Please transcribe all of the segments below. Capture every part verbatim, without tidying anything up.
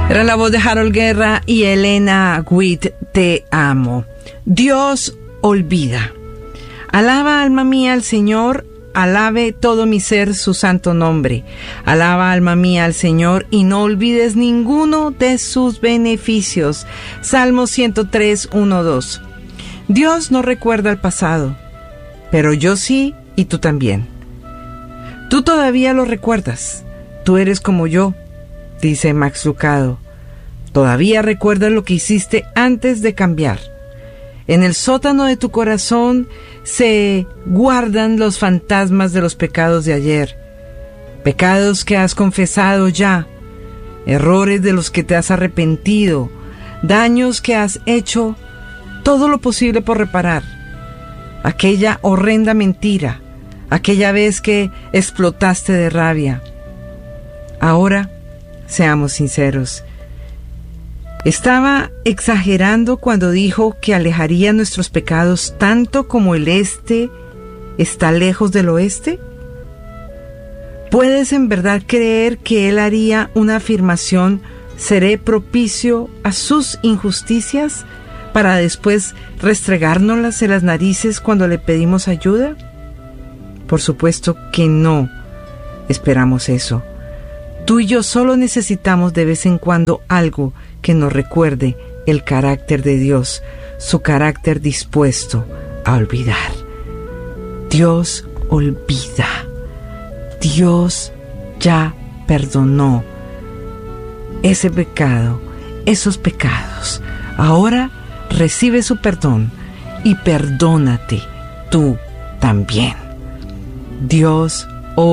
Era la voz de Harold Guerra y Elena Witt, Te amo. Dios olvida. Alaba, alma mía, al Señor, alabe todo mi ser su santo nombre. Alaba, alma mía, al Señor, y no olvides ninguno de sus beneficios. Salmo ciento tres, uno, dos. Dios no recuerda el pasado, pero yo sí, y tú también. Tú todavía lo recuerdas. Tú eres como yo, dice Max Lucado. Todavía recuerdas lo que hiciste antes de cambiar. En el sótano de tu corazón se guardan los fantasmas de los pecados de ayer. Pecados que has confesado ya. Errores de los que te has arrepentido. Daños que has hecho todo lo posible por reparar. Aquella horrenda mentira. Aquella vez que explotaste de rabia. Ahora, seamos sinceros. ¿Estaba exagerando cuando dijo que alejaría nuestros pecados tanto como el este está lejos del oeste? ¿Puedes en verdad creer que él haría una afirmación, seré propicio a sus injusticias, para después restregárnoslas en las narices cuando le pedimos ayuda? Por supuesto que no esperamos eso. Tú y yo solo necesitamos de vez en cuando algo que nos recuerde el carácter de Dios, su carácter dispuesto a olvidar. Dios olvida. Dios ya perdonó ese pecado, esos pecados. Ahora recibe su perdón y perdónate tú también. Dios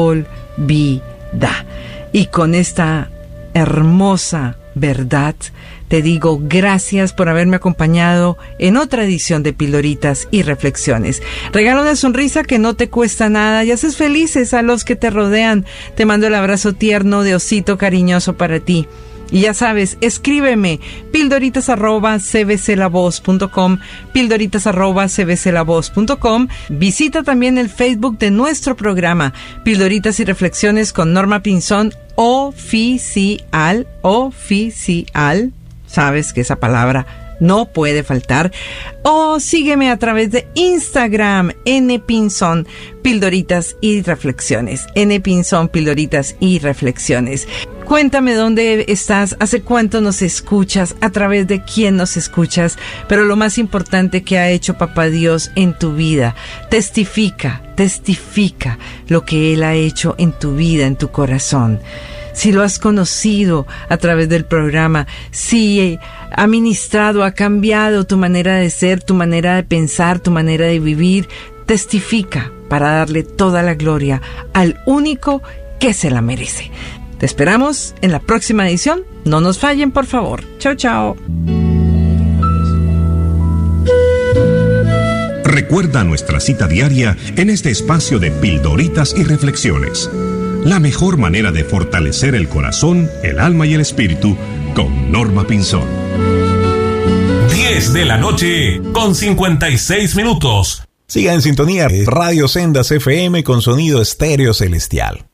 olvida. Y con esta hermosa verdad, te digo gracias por haberme acompañado en otra edición de Pildoritas y Reflexiones. Regala una sonrisa que no te cuesta nada y haces felices a los que te rodean. Te mando el abrazo tierno de osito cariñoso para ti. Y ya sabes, escríbeme pildoritas arroba c b c la voz punto com, pildoritas arroba c b c la voz punto com. Visita también el Facebook de nuestro programa, Pildoritas y Reflexiones con Norma Pinzón, oficial, oficial. Sabes que esa palabra no puede faltar. O sígueme a través de Instagram, N Pinzón, Pildoritas y Reflexiones. N Pinzón, Pildoritas y Reflexiones. Cuéntame dónde estás, hace cuánto nos escuchas, a través de quién nos escuchas, pero lo más importante que ha hecho Papá Dios en tu vida. Testifica, testifica lo que Él ha hecho en tu vida, en tu corazón. Si lo has conocido a través del programa, si ha ministrado, ha cambiado tu manera de ser, tu manera de pensar, tu manera de vivir, testifica para darle toda la gloria al único que se la merece. Te esperamos en la próxima edición. No nos fallen, por favor. Chao, chao. Recuerda nuestra cita diaria en este espacio de Pildoritas y Reflexiones. La mejor manera de fortalecer el corazón, el alma y el espíritu con Norma Pinzón. diez de la noche con cincuenta y seis minutos. Siga en sintonía. Radio Sendas F M con sonido estéreo celestial.